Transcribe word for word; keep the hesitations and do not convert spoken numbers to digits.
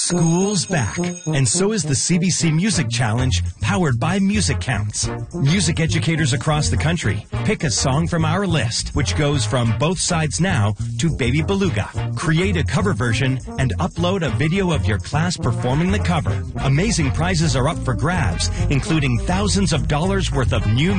School's back, and so is the C B C Music Challenge, powered by Music Counts. Music educators across the country pick a song from our list, which goes from Both Sides Now to Baby Beluga. Create a cover version and upload a video of your class performing the cover. Amazing prizes are up for grabs, including thousands of dollars worth of new